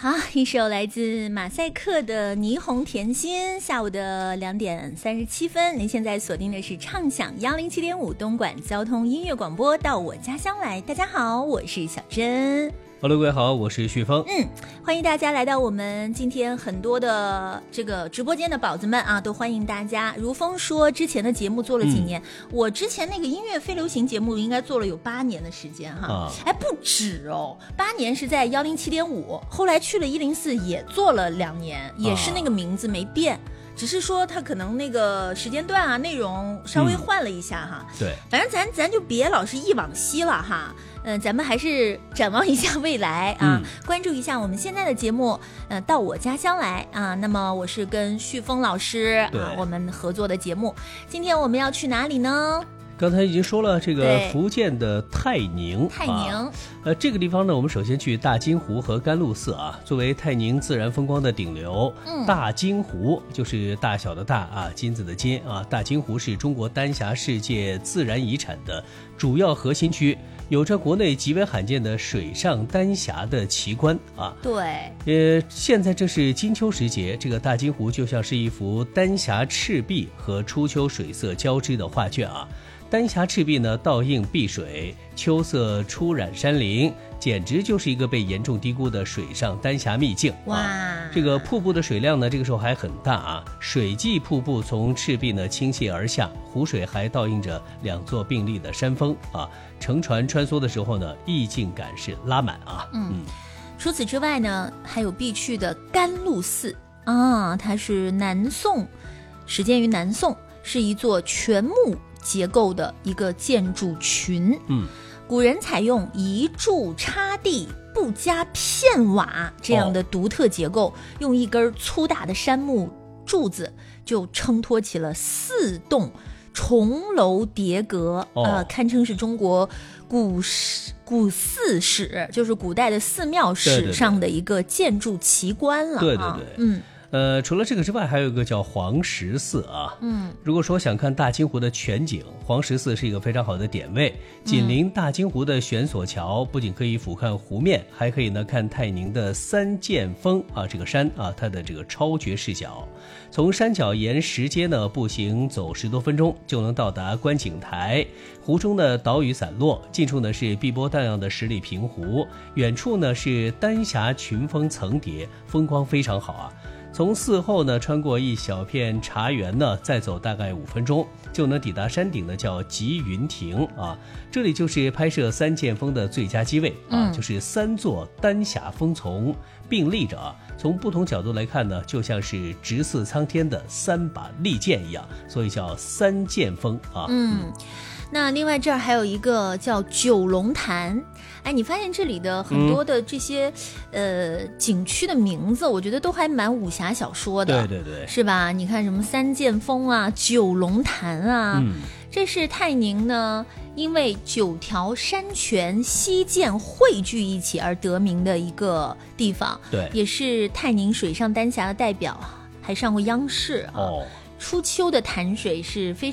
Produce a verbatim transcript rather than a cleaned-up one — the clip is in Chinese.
好，一首来自马赛克的《霓虹甜心》，下午的两点三十七分，您现在锁定的是畅享幺零七点五东莞交通音乐广播，到我家乡来。大家好，我是小珍。 Hello， 各位好，我是旭峰。 嗯，欢迎大家来到我们今天很多的这个直播间的宝子们啊，都欢迎大家。如风说，之前的节目做了几年，嗯、我之前那个音乐非流行节目应该做了有八年的时间哈，啊、哎不止哦，八年是在幺零七点五，后来去了一零四也做了两年，也是那个名字没变。啊只是说他可能那个时间段啊，内容稍微换了一下哈。 嗯、对， 反正咱咱就别老是忆往昔了哈。嗯、呃，咱们还是展望一下未来啊，嗯、关注一下我们现在的节目。呃，到我家乡来啊。那么我是跟旭峰老师啊，我们合作的节目。今天我们要去哪里呢？ 刚才已经说了，这个福建的泰宁， 泰宁、啊， 呃，这个地方呢，我们首先去大金湖和甘露寺啊，作为泰宁自然风光的顶流。嗯，大金湖就是大小的大啊，金子的金啊，大金湖是中国丹霞世界自然遗产的主要核心区，有着国内极为罕见的水上丹霞的奇观啊。 对， 呃，现在正是金秋时节，这个大金湖就像是一幅丹霞赤壁和初秋水色交织的画卷啊。丹霞赤壁呢，倒映碧水，秋色初染山林，简直就是一个被严重低估的水上丹霞秘境。 哇、 啊！这个瀑布的水量呢，这个时候还很大啊，水际瀑布从赤壁呢倾泻而下，湖水还倒映着两座并立的山峰啊。乘船穿梭的时候呢，意境感是拉满啊。 嗯，嗯除此之外呢，还有必去的甘露寺啊，它是南宋，始建于南宋，是一座全木结构的一个建筑群。 嗯， 古人采用一柱插地不加片瓦这样的独特结构，哦、用一根粗大的杉木柱子就撑托起了四栋重楼叠阁， 哦、 呃，堪称是中国古古寺史，就是古代的寺庙史上的一个建筑奇观了。 对对对， 嗯。 呃，除了这个之外，还有一个叫黄石寺啊。 嗯， 如果说想看大金湖的全景，黄石寺是一个非常好的点位。紧邻大金湖的悬索桥，不仅可以俯瞰湖面，还可以呢看泰宁的三剑峰啊，这个山啊，它的这个超绝视角。从山脚沿石阶呢步行走十多分钟，就能到达观景台。湖中的岛屿散落，近处呢是碧波荡漾的十里平湖，远处呢是丹霞群峰层叠，风光非常好啊。从寺后呢，穿过一小片茶园呢，再走大概五分钟，就能抵达山顶的叫吉云亭啊。这里就是拍摄三剑峰的最佳机位啊，嗯、就是三座丹霞峰丛并立着啊。从不同角度来看呢，就像是直刺苍天的三把利剑一样，所以叫三剑峰啊。 嗯。那另外这儿还有一个叫九龙潭，哎，你发现这里的很多的这些、嗯、呃景区的名字，我觉得都还蛮武侠小说的， 对对对， 是吧？你看什么三剑峰啊、九龙潭啊， 嗯、 这是泰宁呢，因为九条山泉溪涧汇聚一起而得名的一个地方， 对， 也是泰宁水上丹霞的代表，还上过央视啊。 哦， 初秋的潭水是非常